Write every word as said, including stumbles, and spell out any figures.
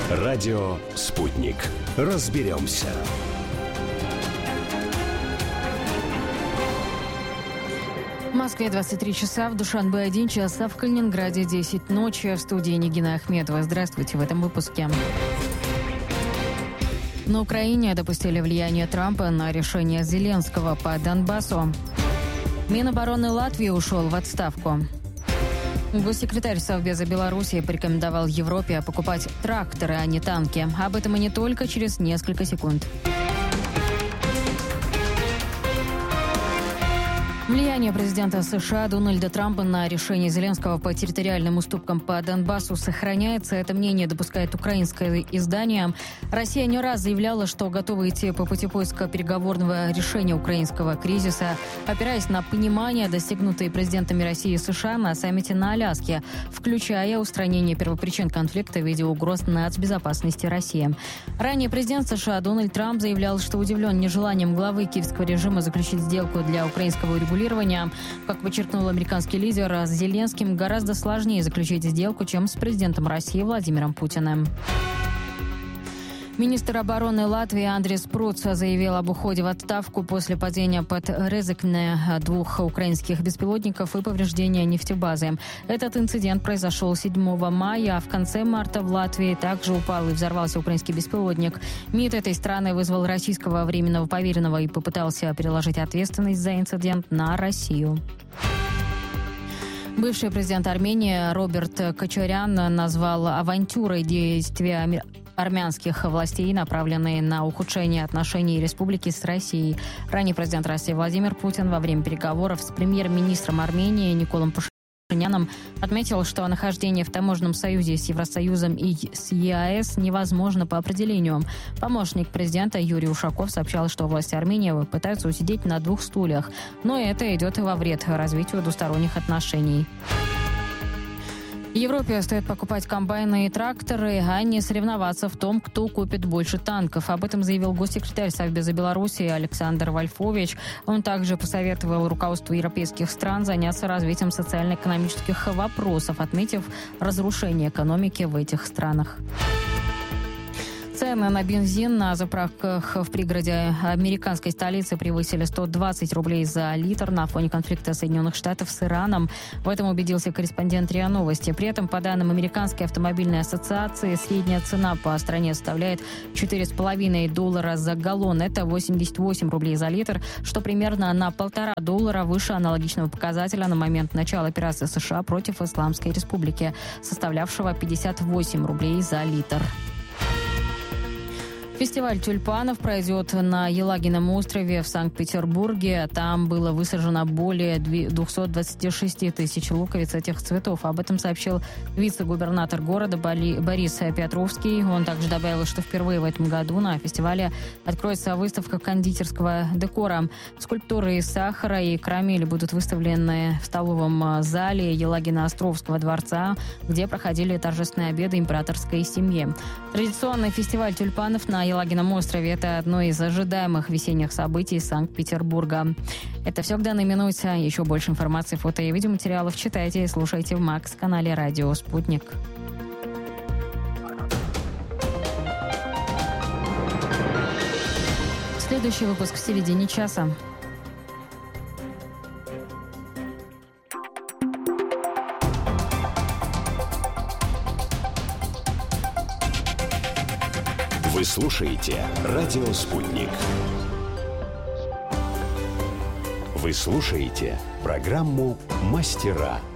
Радио «Спутник». Разберемся. В Москве двадцать три часа, в Душанбе один час, а в Калининграде десять ночи. В студии Нигина Ахметова. Здравствуйте в этом выпуске. На Украине допустили влияние Трампа на решение Зеленского по Донбассу. Минобороны Латвии ушел в отставку. Госсекретарь Совбеза Беларуси порекомендовал Европе покупать тракторы, а не танки. Об этом и не только через несколько секунд. Влияние президента США Дональда Трампа на решение Зеленского по территориальным уступкам по Донбассу сохраняется. Это мнение допускает украинское издание. Россия не раз заявляла, что готова идти по пути поиска переговорного решения украинского кризиса, опираясь на понимание, достигнутое президентами России и США на саммите на Аляске, включая устранение первопричин конфликта в виде угроз нацбезопасности России. Ранее президент США Дональд Трамп заявлял, что удивлен нежеланием главы киевского режима заключить сделку для украинского урегулирования. Как подчеркнул американский лидер, с Зеленским гораздо сложнее заключить сделку, чем с президентом России Владимиром Путиным. Министр обороны Латвии Андрис Пруц заявил об уходе в отставку после падения под Резекне двух украинских беспилотников и повреждения нефтебазы. Этот инцидент произошел седьмого мая, а в конце марта в Латвии также упал и взорвался украинский беспилотник. МИД этой страны вызвал российского временного поверенного и попытался переложить ответственность за инцидент на Россию. Бывший президент Армении Роберт Кочарян назвал авантюрой действия армянских властей, направленные на ухудшение отношений республики с Россией. Ранее президент России Владимир Путин во время переговоров с премьер-министром Армении Николом Пашиняном отметил, что нахождение в таможенном союзе с Евросоюзом и с ЕАЭС невозможно по определению. Помощник президента Юрий Ушаков сообщал, что власти Армении пытаются усидеть на двух стульях, но это идет во вред развитию двусторонних отношений. Европе стоит покупать комбайны и тракторы, а не соревноваться в том, кто купит больше танков. Об этом заявил госсекретарь Совбеза Беларуси Александр Вольфович. Он также посоветовал руководству европейских стран заняться развитием социально-экономических вопросов, отметив разрушение экономики в этих странах. Цены на бензин на заправках в пригороде американской столицы превысили сто двадцать рублей за литр на фоне конфликта Соединенных Штатов с Ираном. В этом убедился корреспондент РИА Новости. При этом, по данным Американской автомобильной ассоциации, средняя цена по стране составляет четыре с половиной доллара за галлон. Это восемьдесят восемь рублей за литр, что примерно на полтора доллара выше аналогичного показателя на момент начала операции США против Исламской Республики, составлявшего пятьдесят восемь рублей за литр. Фестиваль тюльпанов пройдет на Елагином острове в Санкт-Петербурге. Там было высажено более двести двадцать шесть тысяч луковиц этих цветов. Об этом сообщил вице-губернатор города Борис Петровский. Он также добавил, что впервые в этом году на фестивале откроется выставка кондитерского декора. Скульптуры из сахара и карамели будут выставлены в столовом зале Елагино-Островского дворца, где проходили торжественные обеды императорской семьи. Традиционный фестиваль тюльпанов на Елагином острове – это одно из ожидаемых весенних событий Санкт-Петербурга. Это все к данной минуте. Еще больше информации, фото и видеоматериалов читайте и слушайте в Макс-канале «Радио Спутник». Следующий выпуск в середине часа. Вы слушаете «Радио Спутник». Вы слушаете программу «Мастера